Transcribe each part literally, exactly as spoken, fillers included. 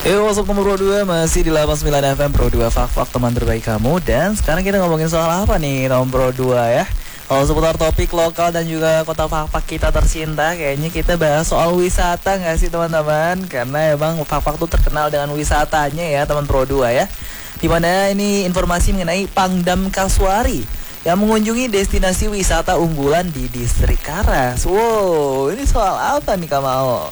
Yo, masuk nomor Pro dua masih di delapan puluh sembilan F M Pro dua Fak-Fak teman terbaik kamu. Dan sekarang kita ngomongin soal apa nih nomor Pro dua ya. Kalau seputar topik lokal dan juga kota Fak-Fak kita tercinta, kayaknya kita bahas soal wisata gak sih teman-teman? Karena emang Fak-Fak tuh terkenal dengan wisatanya ya teman Pro dua ya. Dimana ini informasi mengenai Pangdam Kasuari yang mengunjungi destinasi wisata unggulan di Distrik Karas. Wow, ini soal apa nih Kamal?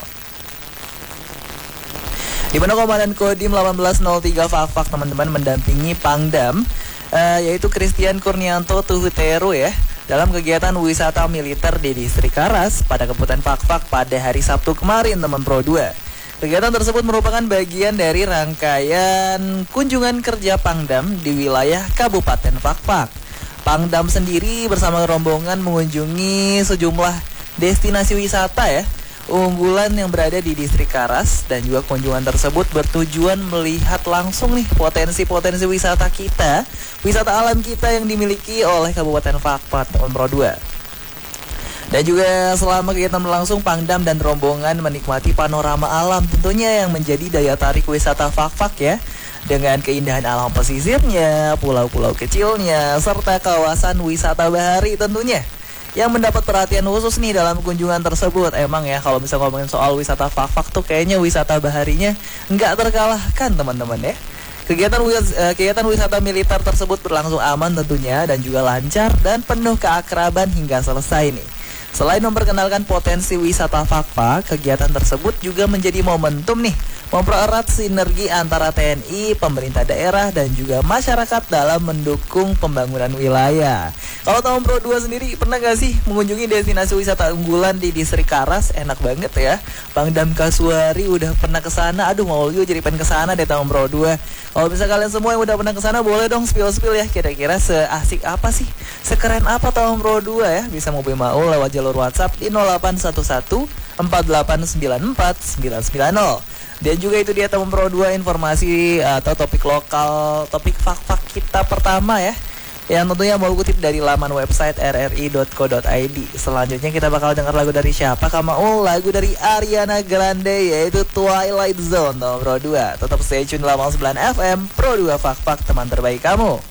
Di mana Komandan Kodim satu delapan nol tiga Fak-Fak teman-teman mendampingi Pangdam uh, yaitu Christian Kurnianto Tuhutero ya dalam kegiatan wisata militer di Distrik Karas pada Kabupaten Fak-Fak pada hari Sabtu kemarin teman Pro dua. Kegiatan tersebut merupakan bagian dari rangkaian kunjungan kerja Pangdam di wilayah Kabupaten Fak-Fak. Pangdam sendiri bersama rombongan mengunjungi sejumlah destinasi wisata ya unggulan yang berada di Distrik Karas, dan juga kunjungan tersebut bertujuan melihat langsung nih potensi-potensi wisata kita, wisata alam kita yang dimiliki oleh Kabupaten Fak-Fak tahun Pro dua. Dan juga selama kegiatan berlangsung, Pangdam dan rombongan menikmati panorama alam tentunya yang menjadi daya tarik wisata Fak-Fak ya, dengan keindahan alam pesisirnya, pulau-pulau kecilnya, serta kawasan wisata bahari tentunya yang mendapat perhatian khusus nih dalam kunjungan tersebut. Emang ya kalau bisa ngomongin soal wisata Fak-Fak tuh kayaknya wisata baharinya nggak terkalahkan teman-teman ya. Kegiatan wis- uh, kegiatan wisata militer tersebut berlangsung aman tentunya dan juga lancar dan penuh keakraban hingga selesai nih. Selain memperkenalkan potensi wisata Fak-Fak, kegiatan tersebut juga menjadi momentum nih mempererat sinergi antara T N I, pemerintah daerah, dan juga masyarakat dalam mendukung pembangunan wilayah. Kalau tahun Pro dua sendiri, pernah gak sih mengunjungi destinasi wisata unggulan di Distrik Karas? Enak banget ya. Pangdam Kasuari udah pernah kesana. Aduh, mau juga jadi pengen kesana deh tahun Pro dua. Kalau bisa kalian semua yang udah pernah kesana, boleh dong spill-spill ya. Kira-kira seasik apa sih? Sekeren apa tahun Pro dua ya? Bisa mobil mau lewat jalur WhatsApp di nol delapan satu satu empat delapan sembilan empat sembilan sembilan nol. Dan juga itu dia teman Pro dua informasi atau topik lokal, topik Fak-Fak kita pertama ya, yang tentunya mau kutip dari laman website r r i dot co dot i d. Selanjutnya kita bakal dengar lagu dari siapa? Kamu lagu dari Ariana Grande yaitu Twilight Zone teman Pro dua. Tetap stay tune delapan puluh sembilan F M Pro dua Fak-Fak teman terbaik kamu.